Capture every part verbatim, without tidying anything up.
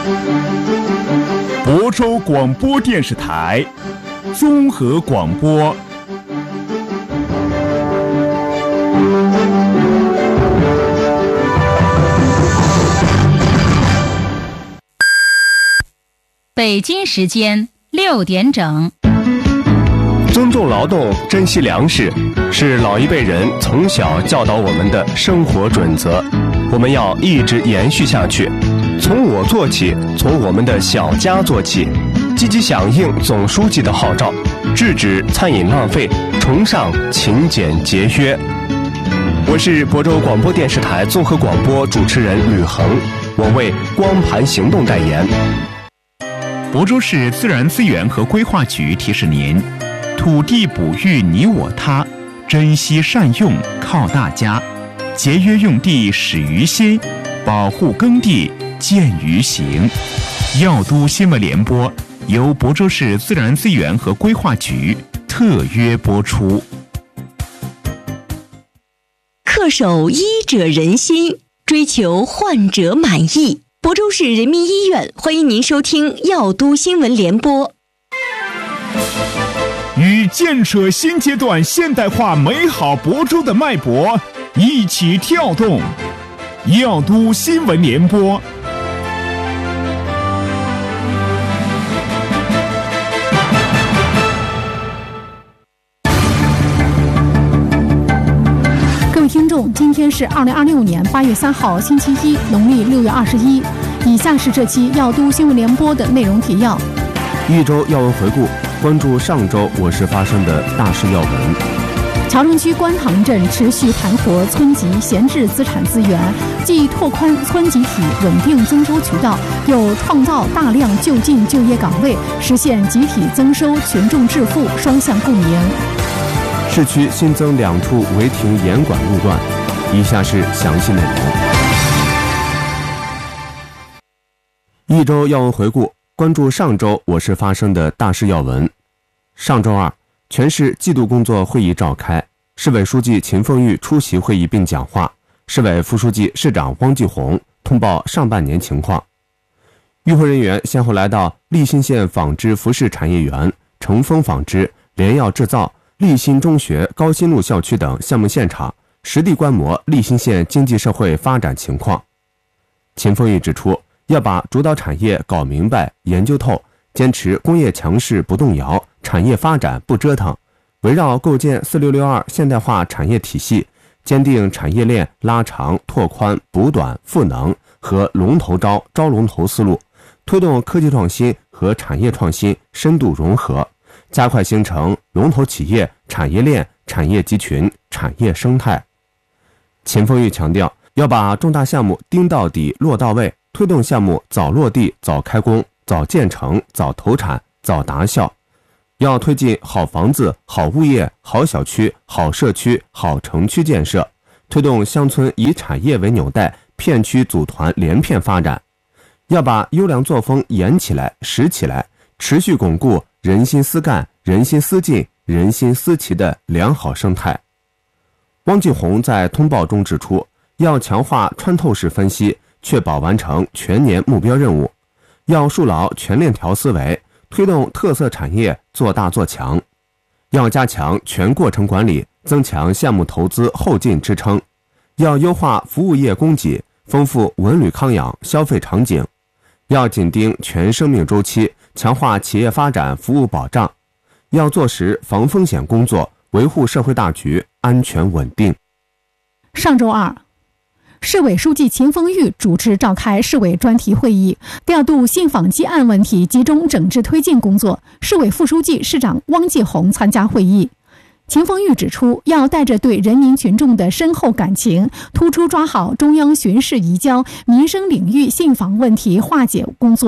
亳州广播电视台综合广播。 北京时间六点整。 尊重劳动，珍惜粮食，是老一辈人从小教导我们的生活准则，我们要一直延续下去。从我做起，从我们的小家做起，积极响应总书记的号召，制止餐饮浪费，崇尚勤俭节约。我是亳州广播电视台综合广播主持人吕恒，我为光盘行动代言。 亳州市自然资源和规划局提示您：土地哺育你我他，珍惜善用靠大家，节约用地始于心，保护耕地见于行。药都新闻联播由亳州市自然资源和规划局特约播出。 恪守医者仁心，追求患者满意。亳州市人民医院欢迎您收听药都新闻联播。 与建设新阶段现代化美好亳州的脉搏一起跳动，药都新闻联播。 各位听众，今天是二零二六年八月三号星期一，农历六月二十一。以下是这期药都新闻联播的内容提要： 一周要闻回顾，关注上周我市发生的大事要闻。 桥城区观塘镇持续盘活村级闲置资产资源，既拓宽村集体稳定增收渠道，又创造大量就近就业岗位，实现集体增收、群众致富双向共赢。 市区新增两处违停严管路段，以下是详细内容。一周要闻回顾，关注上周我市发生的大事要闻。上周二，全市季度工作会议召开，市委书记秦凤玉出席会议并讲话，市委副书记、市长汪继红通报上半年情况。与会人员先后来到利辛县纺织服饰产业园、成丰纺织、联药制造、利辛中学、高新路校区等项目现场，实地观摩利辛县经济社会发展情况。秦凤玉指出，要把主导产业搞明白、研究透，坚持工业强势不动摇，产业发展不折腾，围绕构建四六六二现代化产业体系，坚定产业链拉长、拓宽、补短、赋能和龙头招、招龙头思路，推动科技创新和产业创新深度融合，加快形成龙头企业、产业链、产业集群、产业生态。秦凤玉强调，要把重大项目盯到底、落到位，推动项目早落地、早开工、早建成、早投产、早达效。要推进好房子、好物业、好小区、好社区、好城区建设，推动乡村以产业为纽带，片区组团连片发展。要把优良作风严起来、实起来，持续巩固人心思干、人心思进、人心思齐的良好生态。汪继红在通报中指出，要强化穿透式分析，确保完成全年目标任务，要树牢全链条思维，推动特色产业做大做强，要加强全过程管理，增强项目投资后劲支撑，要优化服务业供给，丰富文旅康养消费场景，要紧盯全生命周期，强化企业发展服务保障，要做实防风险工作，维护社会大局安全稳定。 上周二，市委书记秦凤玉主持召开市委专题会议，调度信访积案问题集中整治推进工作。市委副书记、市长汪继红参加会议。秦凤玉指出，要带着对人民群众的深厚感情，突出抓好中央巡视移交、民生领域信访问题化解工作，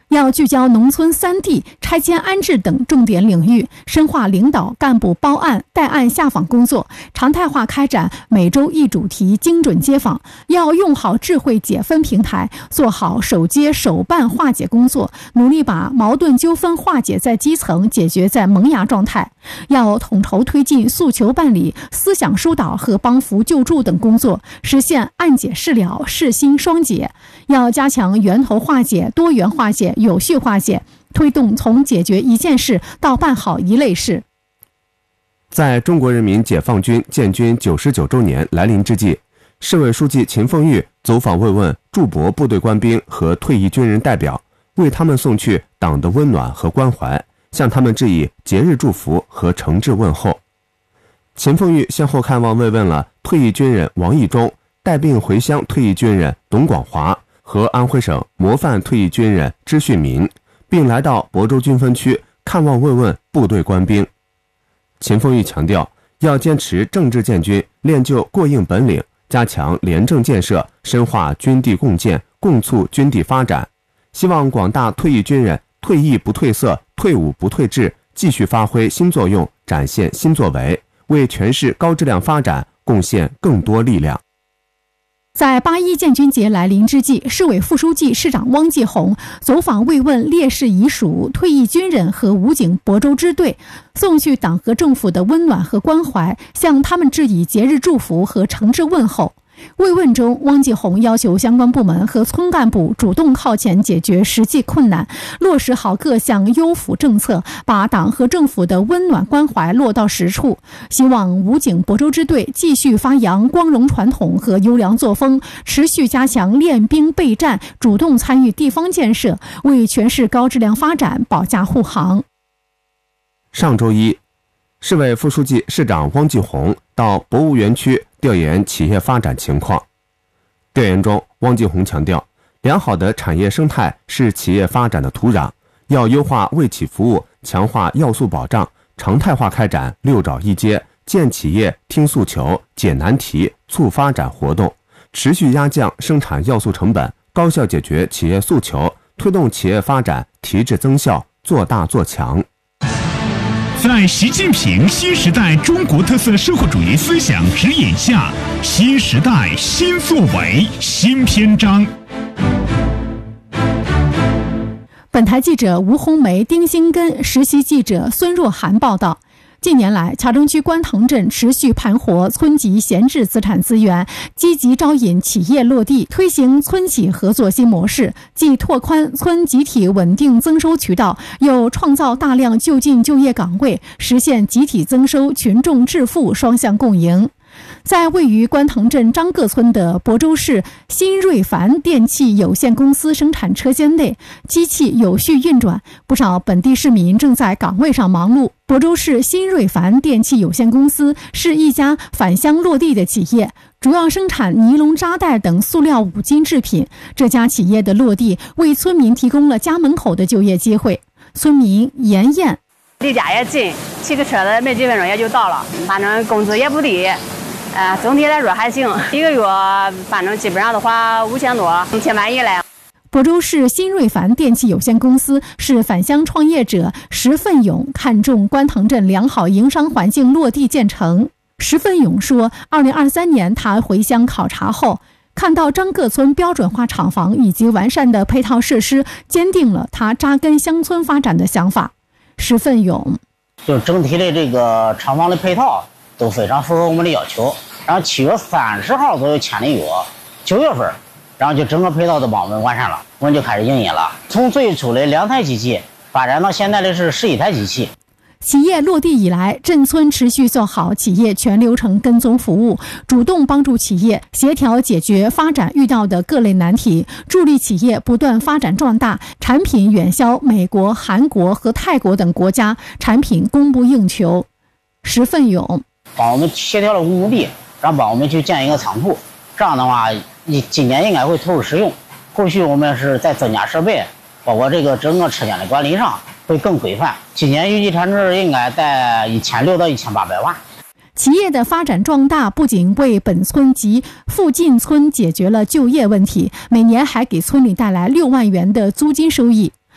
要聚焦农村三地拆迁安置等重点领域，深化领导干部包案带案下访工作，常态化开展每周一主题精准接访。要用好智慧解分平台，做好首接首办化解工作，努力把矛盾纠纷化解在基层，解决在萌芽状态。要统筹推进诉求办理、思想疏导和帮扶救助等工作，实现案解事了、事心双解。要加强源头化解、多元化解、有序化解，推动从解决一件事到办好一类事。 在中国人民解放军建军九十九周年来临之际，市委书记秦凤玉走访慰问驻博部队官兵和退役军人代表，为他们送去党的温暖和关怀，向他们致以节日祝福和诚挚问候。秦凤玉先后看望慰问了退役军人王义忠、带病回乡退役军人董广华和安徽省模范退役军人支训民，并来到亳州军分区看望慰问部队官兵。秦凤玉强调，要坚持政治建军，练就过硬本领，加强廉政建设，深化军地共建，共促军地发展。希望广大退役军人退役不褪色，退伍不退志，继续发挥新作用，展现新作为，为全市高质量发展贡献更多力量。 在八一建军节来临之际，市委副书记、市长汪继红走访慰问烈士遗属、退役军人和武警亳州支队，送去党和政府的温暖和关怀，向他们致以节日祝福和诚挚问候。慰问中，汪继红要求相关部门和村干部主动靠前解决实际困难，落实好各项优抚政策，把党和政府的温暖关怀落到实处。希望武警亳州支队继续发扬光荣传统和优良作风，持续加强练兵备战，主动参与地方建设，为全市高质量发展保驾护航。 上周一，市委副书记、市长汪继红到博物园区调研企业发展情况。调研中，汪继红强调，良好的产业生态是企业发展的土壤，要优化为企服务，强化要素保障，常态化开展六找一接、见企业、听诉求、解难题、促发展活动，持续压降生产要素成本，高效解决企业诉求，推动企业发展提质增效，做大做强。 在习近平新时代中国特色社会主义思想指引下，新时代新作为新篇章。 本台记者吴红梅、丁新根，实习记者孙若涵报道。近年来，乔城区观塘镇持续盘活村级闲置资产资源，积极招引企业落地，推行村企合作新模式，既拓宽村集体稳定增收渠道，又创造大量就近就业岗位，实现集体增收、群众致富双向共赢。在位于观塘镇张各村的亳州市新锐凡电器有限公司生产车间内，机器有序运转，不少本地市民正在岗位上忙碌。亳州市新锐凡电器有限公司是一家返乡落地的企业，主要生产尼龙扎带等塑料五金制品。这家企业的落地为村民提供了家门口的就业机会。村民严燕， 离家也近，骑个车子没几分钟也就到了，反正工资也不低。呃，总体来说还行，一个月反正基本上的话五千多，挺满意了。 亳州市新锐凡电器有限公司是返乡创业者石奋勇看中观塘镇良好营商环境落地建成。石奋勇说，二零二三年他回乡考察后，看到张各村标准化厂房以及完善的配套设施，坚定了他扎根乡村发展的想法。石奋勇就整体的这个厂房的配套都非常符合我们的要求，然后七月三十号左右签的约，九月份，然后就整个配套都帮我们完善了，我们就开始营业了。从最初的两台机器发展到现在的是十一台机器。 企业落地以来，镇村持续做好企业全流程跟踪服务，主动帮助企业协调解决发展遇到的各类难题，助力企业不断发展壮大，产品远销美国、韩国和泰国等国家，产品供不应求。石奋勇帮我们协调了五亩地，然后帮我们去建一个仓库，这样的话，今年应该会投入使用。后续我们是再增加设备，包括这个整个车间的管理上会更规范。今年预计产值应该在一千六到一千八百万。 企业的发展壮大不仅为本村及附近村解决了就业问题，每年还给村里带来六万元的租金收益。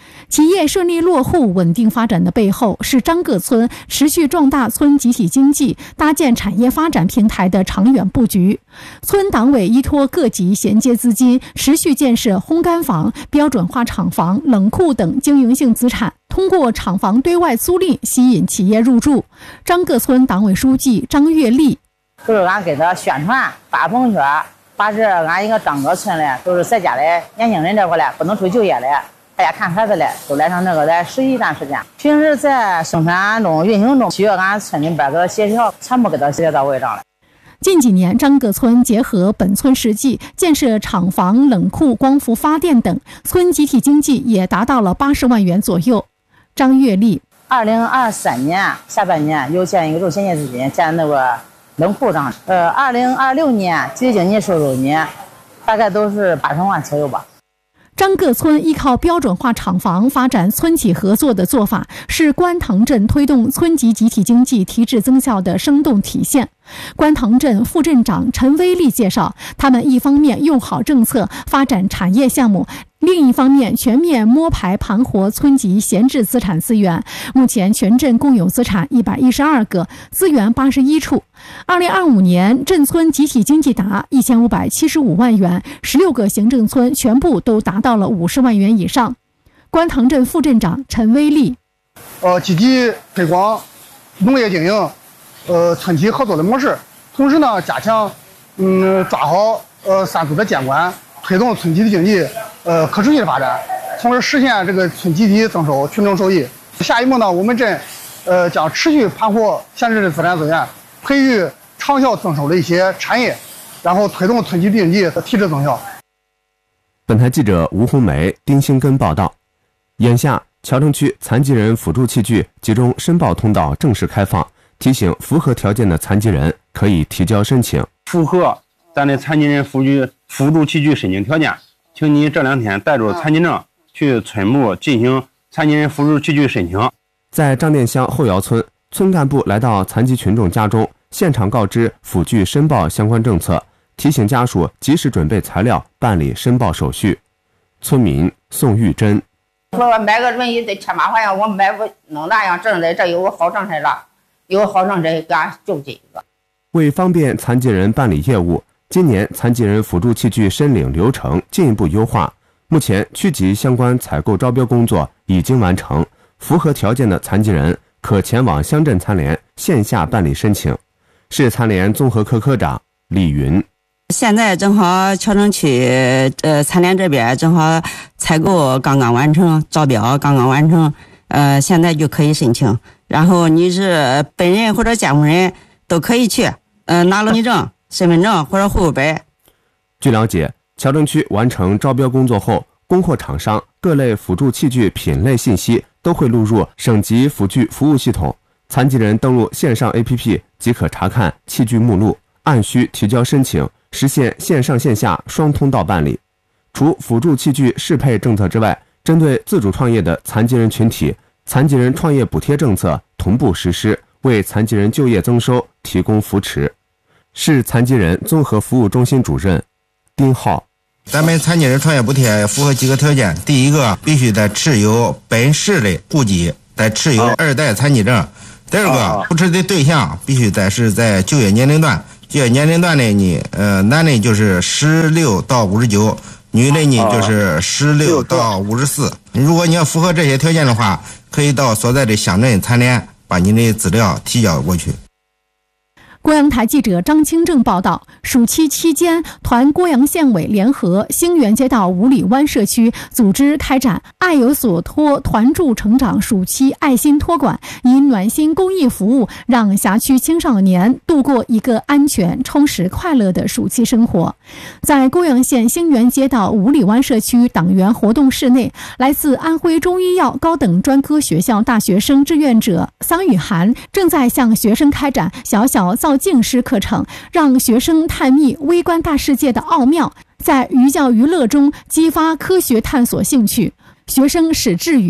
企业顺利落户、稳定发展的背后，是张各村持续壮大村集体经济、搭建产业发展平台的长远布局。村党委依托各级衔接资金，持续建设烘干房、标准化厂房、冷库等经营性资产，通过厂房对外租赁吸引企业入驻。张各村党委书记张月丽： 就是俺给他宣传、发朋友圈，把这俺一个张各村嘞，都是在家嘞年轻人这块嘞不能出就业嘞，大家看孩子嘞，都来上这个来实习一段时间。平时在生产中、运行中，需要俺村里边个协调，全部给他协调到位上了。 近几年，张各村结合本村实际，建设厂房、冷库、光伏发电等，村集体经济也达到了八十万元左右。张月丽： 二零二三年下半年又建一个肉衔接资金，建那个冷库上。呃，二零二六年集体经济收入呢，大概都是八十万左右吧。 张各村依靠标准化厂房发展村企合作的做法，是官塘镇推动村级集体经济提质增效的生动体现。官塘镇副镇长陈威利介绍，他们一方面用好政策发展产业项目，另一方面全面摸排盘活村级闲置资产资源。目前全镇共有资产一百一十二个，资源八十一处。二零二五年，镇村集体经济达一千五百七十五万元，十六个行政村全部都达到了五十万元以上。官塘镇副镇长陈威利： 呃，积极推广农业经营，呃，村企合作的模式，同时呢，加强嗯抓好呃三组的监管，推动村集体经济呃可持续的发展，从而实现这个村集体增收、群众受益。下一步呢，我们镇呃将持续盘活闲置的资产资源，培育长效增收的一些产业，然后推动村集体经济的提质增效。 本台记者吴红梅、丁兴根报道。眼下，桥城区残疾人辅助器具集中申报通道正式开放，提醒符合条件的残疾人可以提交申请。 符合咱的残疾人辅助辅助器具申请条件，请你这两天带着残疾证去村部进行残疾人辅助器具申请。 在张店乡后窑村，村干部来到残疾群众家中，现场告知辅具申报相关政策，提醒家属及时准备材料，办理申报手续。村民宋玉珍： 说买个轮椅得添麻烦呀，我买不弄那样证的，这有个好政策了，有个好政策给俺就这个。 为方便残疾人办理业务，今年残疾人辅助器具申领流程进一步优化。目前区级相关采购招标工作已经完成，符合条件的残疾人可前往乡镇残联线下办理申请。市残联综合科科长李云： 现在正好桥城区呃残联这边正好采购刚刚完成，招标刚刚完成，呃现在就可以申请。然后你是本人或者监护人都可以去，呃拿了你证、身份证或者户口本。 据了解，桥城区完成招标工作后，供货厂商各类辅助器具品类信息都会录入省级辅具服务系统，残疾人登录线上 A P P 即可查看器具目录，按需提交申请，实现线上线下双通道办理。除辅助器具适配政策之外，针对自主创业的残疾人群体，残疾人创业补贴政策同步实施，为残疾人就业增收提供扶持。市残疾人综合服务中心主任丁浩： 咱们残疾人创业补贴符合几个条件，第一个必须得持有本市的户籍，得持有二代残疾证。第二个，扶持的对象必须得是在就业年龄段，就业年龄段的呢，呃，男的就是十六到五十九，女的呢就是十六到五十四。如果你要符合这些条件的话，可以到所在的乡镇残联把你的资料提交过去。 郭阳台记者张清正报道，暑期期间，团郭阳县委联合兴源街道五里湾社区组织开展“爱有所托，团助成长”暑期爱心托管，以暖心公益服务，让辖区青少年度过一个安全、充实、快乐的暑期生活。在郭阳县兴源街道五里湾社区党员活动室内，来自安徽中医药高等专科学校大学生志愿者桑雨涵正在向学生开展小小造境师课程，让学生探秘微观大世界的奥妙，在寓教于乐中激发科学探索兴趣。学生史志宇：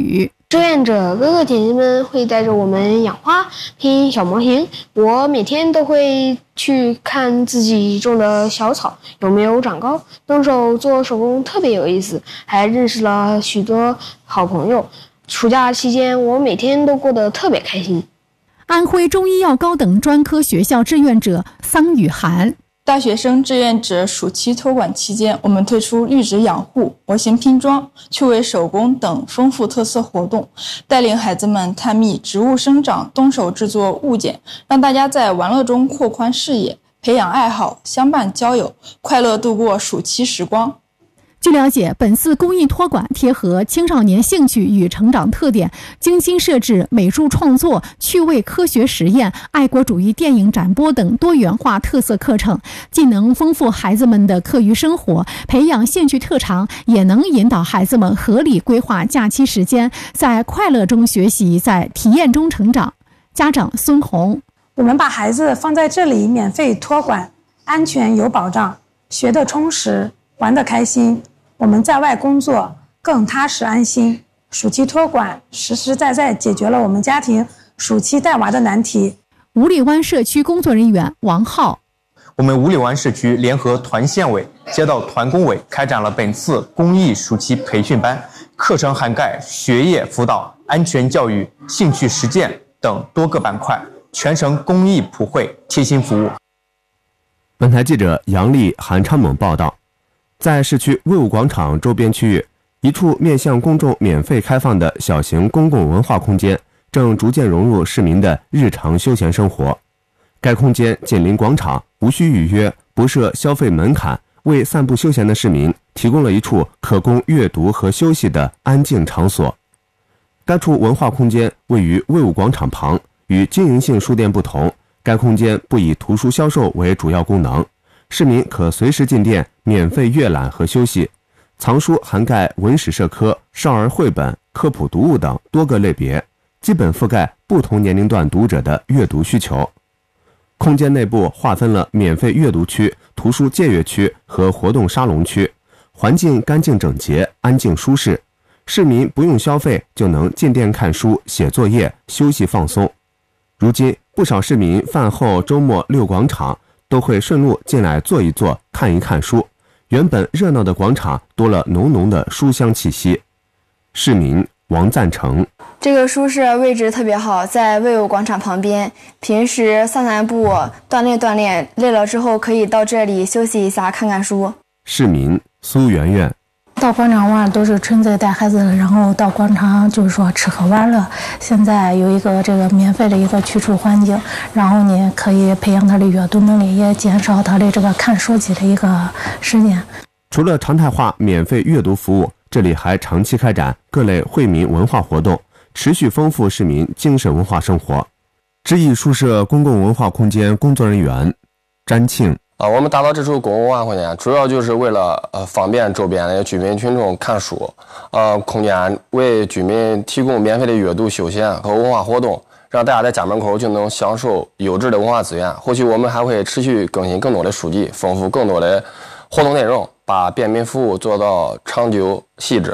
志愿者哥哥姐姐们会带着我们养花、拼小模型。我每天都会去看自己种的小草有没有长高，动手做手工特别有意思，还认识了许多好朋友。暑假期间，我每天都过得特别开心。 安徽中医药高等专科学校志愿者桑雨涵。 大学生志愿者暑期托管期间，我们推出育植养护、模型拼装、趣味手工等丰富特色活动，带领孩子们探秘植物生长，动手制作物件，让大家在玩乐中扩宽视野，培养爱好，相伴交友，快乐度过暑期时光。 据了解，本次公益托管贴合青少年兴趣与成长特点，精心设置美术创作、趣味科学实验、爱国主义电影展播等多元化特色课程，既能丰富孩子们的课余生活，培养兴趣特长，也能引导孩子们合理规划假期时间，在快乐中学习，在体验中成长。家长孙红： 我们把孩子放在这里免费托管，安全有保障，学得充实，玩得开心。我们在外工作更踏实安心。暑期托管实实在在解决了我们家庭暑期带娃的难题。 五里湾社区工作人员王浩： 我们五里湾社区联合团县委、街道团工委开展了本次公益暑期培训班，课程涵盖学业辅导、安全教育、兴趣实践等多个板块，全程公益普惠，贴心服务。 本台记者杨丽、韩昌猛报道。在市区卫武广场周边区域，一处面向公众免费开放的小型公共文化空间正逐渐融入市民的日常休闲生活。该空间紧邻广场，无需预约，不设消费门槛，为散步休闲的市民提供了一处可供阅读和休息的安静场所。该处文化空间位于卫武广场旁，与经营性书店不同，该空间不以图书销售为主要功能，市民可随时进店免费阅览和休息。藏书涵盖文史社科、少儿绘本、科普读物等多个类别，基本覆盖不同年龄段读者的阅读需求。空间内部划分了免费阅读区、图书借阅区和活动沙龙区，环境干净整洁、安静舒适，市民不用消费就能进店看书、写作业、休息放松。如今，不少市民饭后、周末溜广场都会顺路进来坐一坐、看一看书，原本热闹的广场多了浓浓的书香气息。市民王赞成： 这个书室位置特别好，在卫武广场旁边，平时散散步、锻炼锻炼，累了之后可以到这里休息一下，看看书。 市民苏媛媛： 到广场玩都是春节带孩子，然后到广场就是说吃喝玩乐。现在有一个这个免费的一个居住环境，然后呢可以培养他的阅读能力，也减少他的这个看手机的一个时间。 除了常态化免费阅读服务，这里还长期开展各类惠民文化活动，持续丰富市民精神文化生活。知易书社公共文化空间工作人员詹庆： 啊，我们打造这处公共文化空间，主要就是为了呃方便周边的居民群众看书。呃，空间为居民提供免费的阅读、休闲和文化活动，让大家在家门口就能享受优质的文化资源。后续我们还会持续更新更多的书籍，丰富更多的活动内容，把便民服务做到长久细致。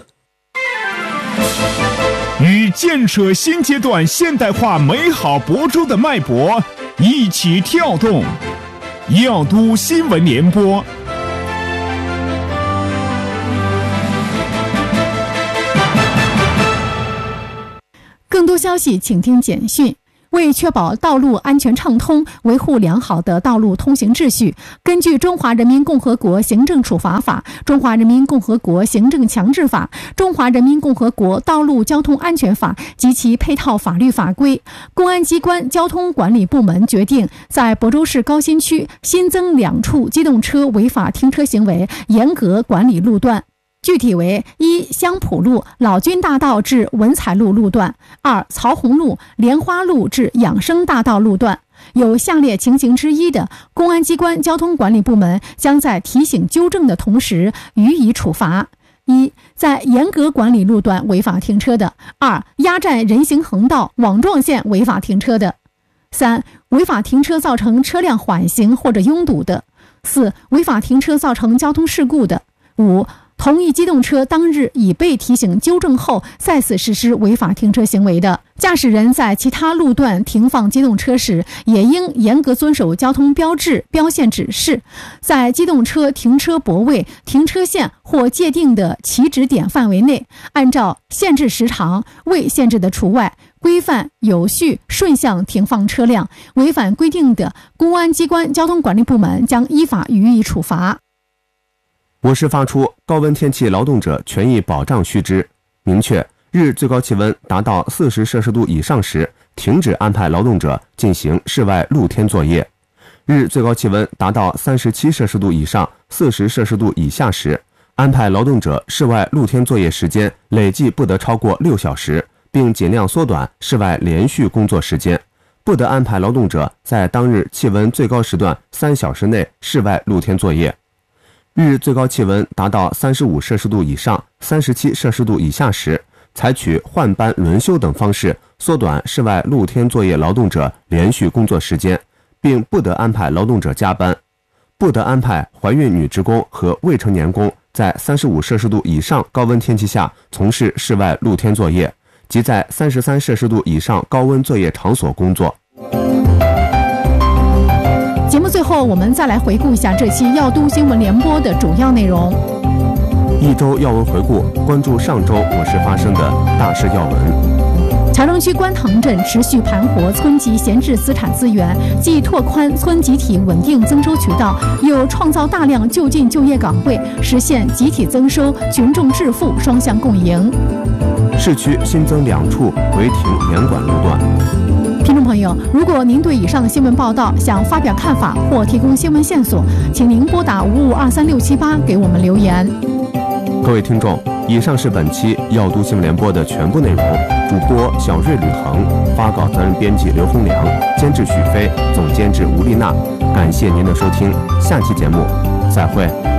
与建设新阶段现代化美好亳州的脉搏一起跳动。耀都新闻联播。 更多消息请听简讯。为确保道路安全畅通，维护良好的道路通行秩序，根据《中华人民共和国行政处罚法》、《中华人民共和国行政强制法》、《中华人民共和国道路交通安全法》及其配套法律法规，公安机关交通管理部门决定在亳州市高新区新增两处机动车违法停车行为严格管理路段。具体为：一、香浦路老君大道至文彩路路段；二、曹洪路莲花路至养生大道路段。有下列情形之一的，公安机关交通管理部门将在提醒纠正的同时予以处罚：一、在严格管理路段违法停车的；二、压占人行横道、网状线违法停车的；三、违法停车造成车辆缓行或者拥堵的；四、违法停车造成交通事故的；五、 同一机动车当日已被提醒纠正后再次实施违法停车行为的，驾驶人在其他路段停放机动车时，也应严格遵守交通标志、标线指示，在机动车停车泊位、停车线或界定的起止点范围内，按照限制时长、未限制的除外，规范有序顺向停放车辆。违反规定的，公安机关交通管理部门将依法予以处罚。 我市发出高温天气劳动者权益保障须知，明确日最高气温达到四十摄氏度以上时，停止安排劳动者进行室外露天作业；日最高气温达到三十七摄氏度以上、四十摄氏度以下时，安排劳动者室外露天作业时间累计不得超过六小时，并尽量缩短室外连续工作时间，不得安排劳动者在当日气温最高时段三小时内室外露天作业。日最高气温达到三十五摄氏度以上、三十七摄氏度以下时，采取换班轮休等方式缩短室外露天作业劳动者连续工作时间，并不得安排劳动者加班，不得安排怀孕女职工和未成年工在三十五摄氏度以上高温天气下从事室外露天作业，即在三十三摄氏度以上高温作业场所工作。 节目最后，我们再来回顾一下这期耀都新闻联播的主要内容。 一周要闻回顾，关注上周我市发生的大事要闻。 桥城区观塘镇持续盘活村级闲置资产资源，既拓宽村集体稳定增收渠道，又创造大量就近就业岗位，实现集体增收、群众致富双向共赢。 市区新增两处违停严管路段。 听众朋友，如果您对以上的新闻报道想发表看法或提供新闻线索，请您拨打五五二三六七八给我们留言。 各位听众，以上是本期耀都新闻联播的全部内容。主播小瑞吕恒，发稿责任编辑刘洪良，监制许飞，总监制吴丽娜。感谢您的收听，下期节目再会。